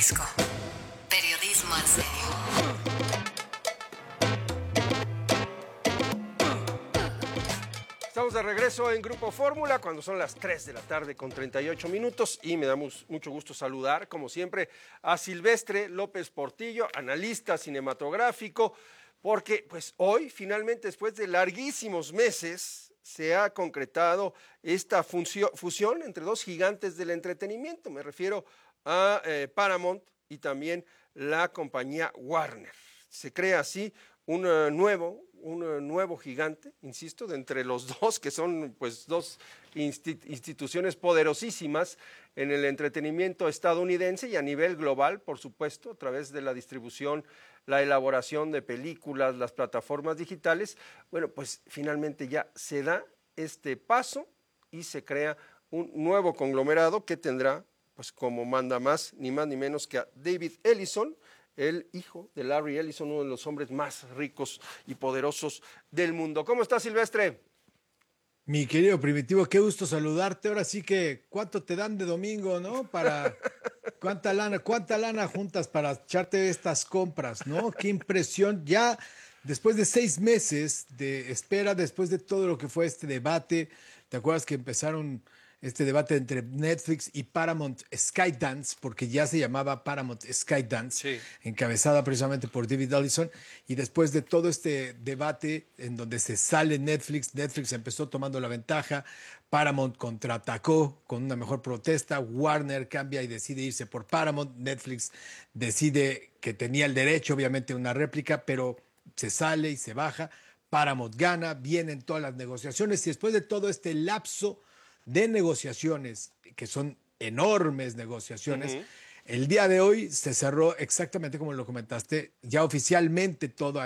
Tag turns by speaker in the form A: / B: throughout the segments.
A: Jalisco. Periodismo al serio.
B: Estamos de regreso en Grupo Fórmula cuando son las 3 de la tarde con 38 minutos y me da mucho gusto saludar, como siempre, a Silvestre López Portillo, analista cinematográfico, porque pues hoy, finalmente, después de larguísimos meses, se ha concretado esta fusión entre dos gigantes del entretenimiento. Me refiero a Paramount y también la compañía Warner. Se crea así un nuevo gigante, insisto, de entre los dos, que son pues dos instituciones poderosísimas en el entretenimiento estadounidense y a nivel global, por supuesto, a través de la distribución, la elaboración de películas, las plataformas digitales. Bueno, pues finalmente ya se da este paso y se crea un nuevo conglomerado que tendrá, pues como manda más, ni más ni menos que a David Ellison, el hijo de Larry Ellison, uno de los hombres más ricos y poderosos del mundo. ¿Cómo estás, Silvestre?
C: Mi querido Primitivo, qué gusto saludarte. Ahora sí que, ¿cuánto te dan de domingo, no? ¿Cuánta lana juntas para echarte estas compras, no? Qué impresión. Ya después de 6 meses de espera, después de todo lo que fue este debate, ¿te acuerdas que empezaron este debate entre Netflix y Paramount Skydance, porque ya se llamaba Paramount Skydance,
B: Sí.
C: encabezada precisamente por David Ellison, y después de todo este debate en donde se sale Netflix empezó tomando la ventaja, Paramount contraatacó con una mejor protesta, Warner cambia y decide irse por Paramount, Netflix decide que tenía el derecho, obviamente, a una réplica, pero se sale y se baja, Paramount gana, vienen todas las negociaciones, y después de todo este lapso de negociaciones, que son enormes negociaciones, el día de hoy se cerró exactamente como lo comentaste, ya oficialmente todo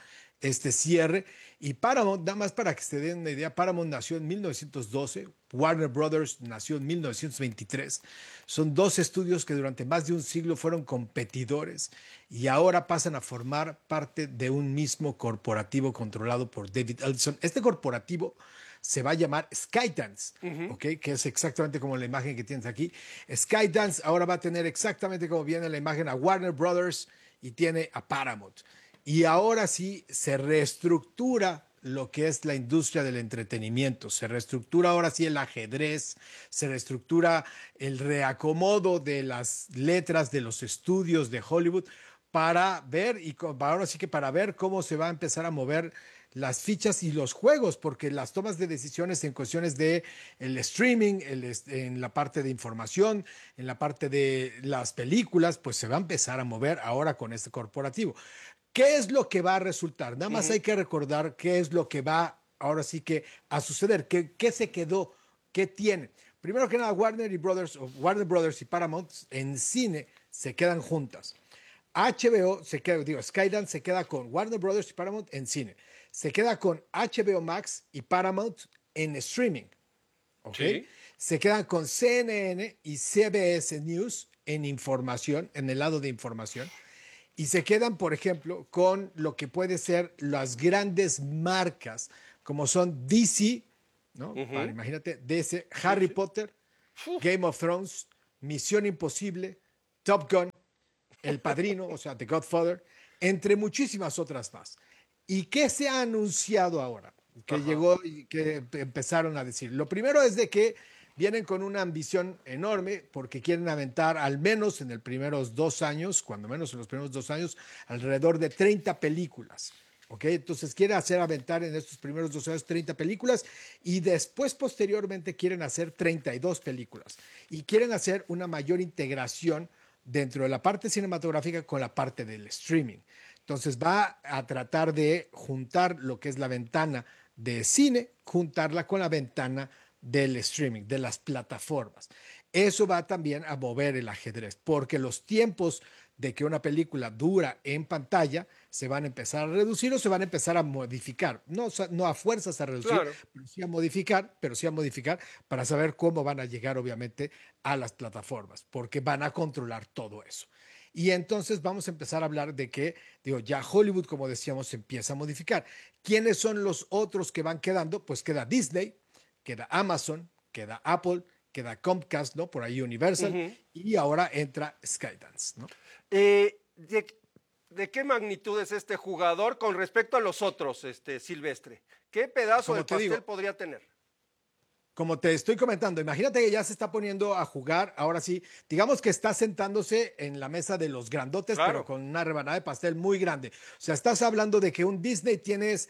C: este cierre. Y Paramount, nada más para que se den una idea, Paramount nació en 1912, Warner Brothers nació en 1923. Son dos estudios que durante más de un siglo fueron competidores y ahora pasan a formar parte de un mismo corporativo controlado por David Ellison. Este corporativo se va a llamar Skydance, ¿ok? Que es exactamente como la imagen que tienes aquí. Skydance ahora va a tener exactamente como viene la imagen a Warner Brothers y tiene a Paramount. Y ahora sí se reestructura lo que es la industria del entretenimiento, se reestructura ahora sí el ajedrez, se reestructura el reacomodo de las letras de los estudios de Hollywood para ver, y ahora sí que para ver cómo se va a empezar a mover las fichas y los juegos, porque las tomas de decisiones en cuestiones de el streaming, en la parte de información, en la parte de las películas, pues se va a empezar a mover ahora con este corporativo. ¿Qué es lo que va a resultar? Nada más hay que recordar qué es lo que va ahora sí que a suceder, qué se quedó, qué tiene. Primero que nada, Warner Brothers y Paramount en cine se quedan juntas. HBO se queda, Skydance se queda con Warner Brothers y Paramount en cine. Se queda con HBO Max y Paramount en streaming. ¿Ok?
B: Sí.
C: Se quedan con CNN y CBS News en información, en el lado de información. Y se quedan, por ejemplo, con lo que puede ser las grandes marcas, como son DC, ¿no? Imagínate, DC, Harry Potter, Game of Thrones, Misión Imposible, Top Gun, El Padrino, o sea, The Godfather, entre muchísimas otras más. ¿Y qué se ha anunciado ahora? Que llegó y que empezaron a decir. Lo primero es de que vienen con una ambición enorme porque quieren aventar al menos en los primeros 2 años, cuando menos en los primeros 2 años, alrededor de 30 películas. ¿Ok? Entonces quieren hacer aventar en estos primeros 2 años 30 películas y después posteriormente quieren hacer 32 películas y quieren hacer una mayor integración dentro de la parte cinematográfica con la parte del streaming. Entonces va a tratar de juntar lo que es la ventana de cine, juntarla con la ventana del streaming, de las plataformas. Eso va también a mover el ajedrez, porque los tiempos de que una película dura en pantalla se van a empezar a reducir o se van a empezar a modificar. No a fuerzas a reducir,
B: Claro.
C: pero sí a modificar para saber cómo van a llegar, obviamente, a las plataformas, porque van a controlar todo eso. Y entonces vamos a empezar a hablar de que, ya Hollywood, como decíamos, se empieza a modificar. ¿Quiénes son los otros que van quedando? Pues queda Disney, queda Amazon, queda Apple, queda Comcast, ¿no? Por ahí Universal, y ahora entra Skydance, ¿no?
B: ¿De qué magnitud es este jugador con respecto a los otros, Silvestre? ¿Qué pedazo de pastel podría tener?
C: Como te estoy comentando, imagínate que ya se está poniendo a jugar, ahora sí, digamos que está sentándose en la mesa de los grandotes,
B: claro,
C: pero con una rebanada de pastel muy grande. O sea, estás hablando de que un Disney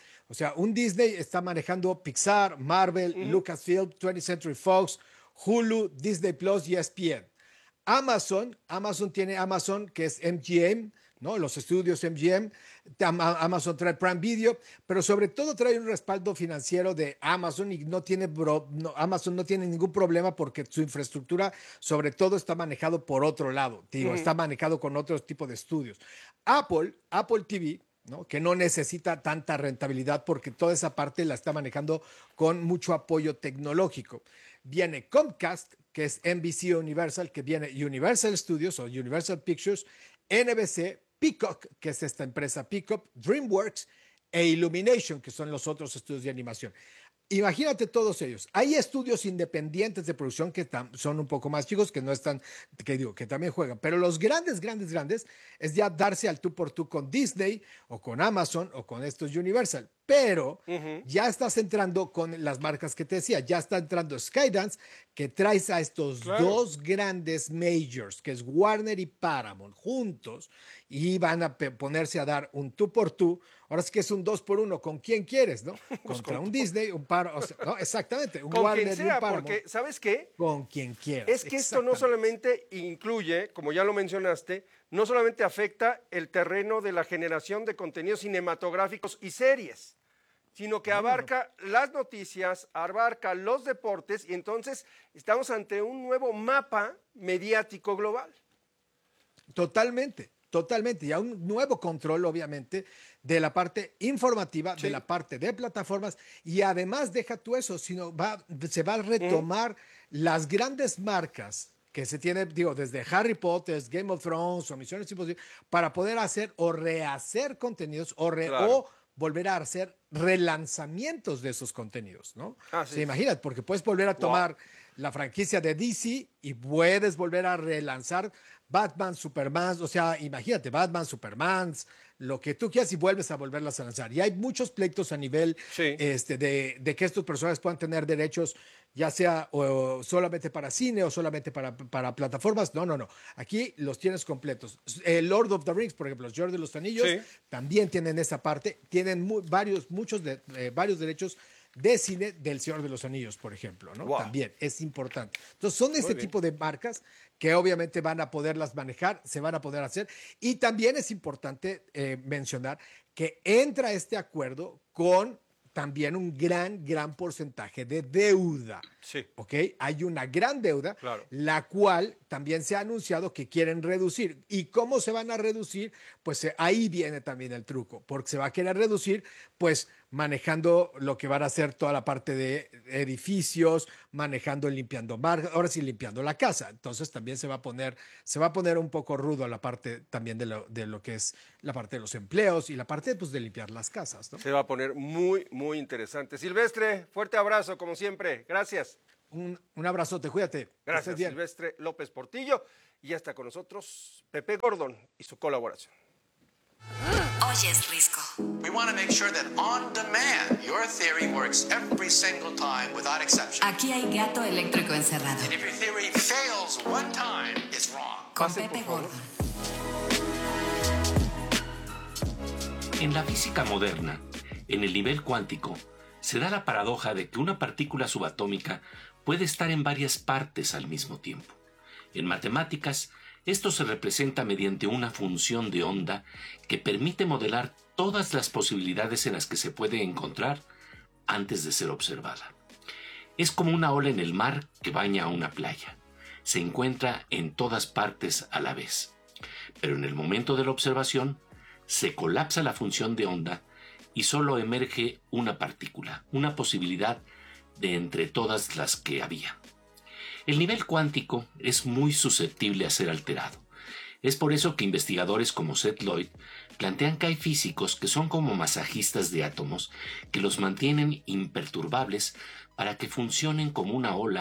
C: un Disney está manejando Pixar, Marvel, Lucasfilm, 20th Century Fox, Hulu, Disney Plus y ESPN. Amazon tiene Amazon, que es MGM, ¿no? Los estudios MGM, Amazon trae Prime Video, pero sobre todo trae un respaldo financiero de Amazon y Amazon no tiene ningún problema porque su infraestructura sobre todo está manejado por otro lado, está manejado con otro tipo de estudios. Apple TV, ¿no? Que no necesita tanta rentabilidad porque toda esa parte la está manejando con mucho apoyo tecnológico. Viene Comcast, que es NBC Universal, que viene Universal Studios o Universal Pictures, NBC, Peacock, que es esta empresa Peacock, DreamWorks e Illumination, que son los otros estudios de animación. Imagínate todos ellos. Hay estudios independientes de producción que son un poco más chicos, que no están, que también juegan. Pero los grandes es ya darse al tú por tú con Disney o con Amazon o con estos Universal. Pero ya estás entrando con las marcas que te decía. Ya está entrando Skydance, que traes a estos dos grandes majors, que es Warner y Paramount, juntos, y van a ponerse a dar un tú por tú. Ahora sí que es un 2-por-1, ¿con quién quieres, no? Contra un Disney, un Paramount, o sea, no, exactamente, un
B: con
C: Warner
B: quien sea,
C: y un Paramount.
B: porque, ¿sabes qué?
C: Con quien quieras.
B: Es que esto no solamente incluye, como ya lo mencionaste, no solamente afecta el terreno de la generación de contenidos cinematográficos y series, sino que abarca las noticias, abarca los deportes, y entonces estamos ante un nuevo mapa mediático global.
C: Totalmente. Y a un nuevo control, obviamente, de la parte informativa, de la parte de plataformas, y además deja tú eso, sino se va a retomar las grandes marcas que se tiene, desde Harry Potter, Game of Thrones o Misiones Imposibles, para poder hacer o rehacer contenidos o volver a hacer relanzamientos de esos contenidos, ¿no?
B: Sí.
C: Imagínate, porque puedes volver a tomar la franquicia de DC y puedes volver a relanzar Batman, Superman, o sea, imagínate, Batman, Superman, lo que tú quieras y vuelves a volverlas a lanzar. Y hay muchos pleitos a nivel de que estos personajes puedan tener derechos, ya sea o solamente para cine o solamente para plataformas. No. Aquí los tienes completos. Lord of the Rings, por ejemplo, los Señor de los Anillos, también tienen esa parte. Tienen varios derechos de cine del Señor de los Anillos, por ejemplo, ¿no? También es importante. Entonces, son este tipo de marcas que obviamente van a poderlas manejar, se van a poder hacer. Y también es importante mencionar que entra este acuerdo con también un gran porcentaje de deuda.
B: Sí.
C: ¿Ok? Hay una gran deuda, la cual también se ha anunciado que quieren reducir. ¿Y cómo se van a reducir? Pues ahí viene también el truco, porque se va a querer reducir, pues manejando lo que van a hacer toda la parte de edificios, manejando, limpiando marcas, ahora sí limpiando la casa. Entonces también se va a poner un poco rudo la parte también de lo que es la parte de los empleos y la parte pues, de limpiar las casas, ¿no?
B: Se va a poner muy interesante. Silvestre, fuerte abrazo como siempre. Gracias.
C: Un abrazote, cuídate.
B: Gracias, Silvestre López Portillo. Y ya está con nosotros Pepe Gordon y su colaboración.
A: Oyes Risco.
D: We want to make sure that on demand, your theory works every single time without exception.
A: Aquí hay gato eléctrico encerrado.
D: And if your theory fails one time, it's wrong.
A: Con Pepe Gordon.
E: En la física moderna, en el nivel cuántico, se da la paradoja de que una partícula subatómica puede estar en varias partes al mismo tiempo. En matemáticas, esto se representa mediante una función de onda que permite modelar todas las posibilidades en las que se puede encontrar antes de ser observada. Es como una ola en el mar que baña a una playa. Se encuentra en todas partes a la vez. Pero en el momento de la observación, se colapsa la función de onda y solo emerge una partícula, una posibilidad de entre todas las que había. El nivel cuántico es muy susceptible a ser alterado. Es por eso que investigadores como Seth Lloyd plantean que hay físicos que son como masajistas de átomos que los mantienen imperturbables para que funcionen como una ola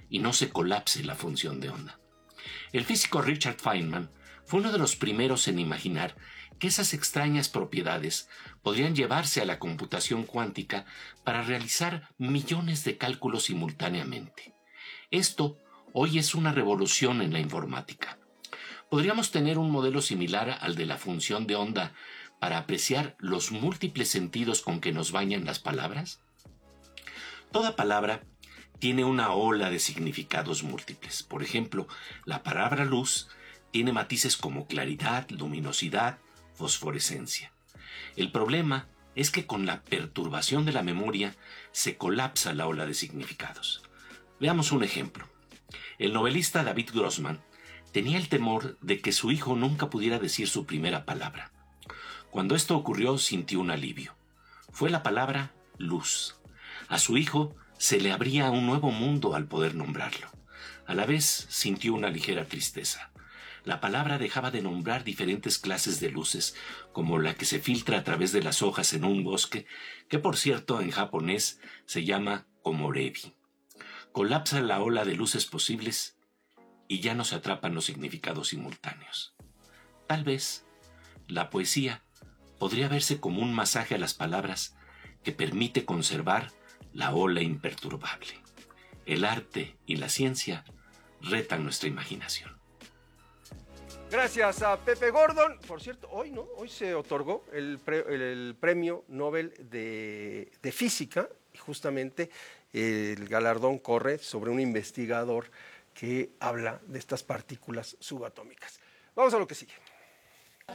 E: y no se colapse la función de onda. El físico Richard Feynman fue uno de los primeros en imaginar que esas extrañas propiedades podrían llevarse a la computación cuántica para realizar millones de cálculos simultáneamente. Esto hoy es una revolución en la informática. ¿Podríamos tener un modelo similar al de la función de onda para apreciar los múltiples sentidos con que nos bañan las palabras? Toda palabra tiene una ola de significados múltiples. Por ejemplo, la palabra luz tiene matices como claridad, luminosidad, fosforescencia. El problema es que con la perturbación de la memoria se colapsa la ola de significados. Veamos un ejemplo. El novelista David Grossman tenía el temor de que su hijo nunca pudiera decir su primera palabra. Cuando esto ocurrió, sintió un alivio. Fue la palabra luz. A su hijo se le abría un nuevo mundo al poder nombrarlo. A la vez sintió una ligera tristeza. La palabra dejaba de nombrar diferentes clases de luces, como la que se filtra a través de las hojas en un bosque, que por cierto en japonés se llama komorebi. Colapsa la ola de luces posibles y ya no se atrapan los significados simultáneos. Tal vez la poesía podría verse como un masaje a las palabras que permite conservar la ola imperturbable. El arte y la ciencia retan nuestra imaginación.
B: Gracias a Pepe Gordon. Por cierto, hoy se otorgó el Premio Nobel de Física, y justamente el galardón corre sobre un investigador que habla de estas partículas subatómicas. Vamos a lo que sigue.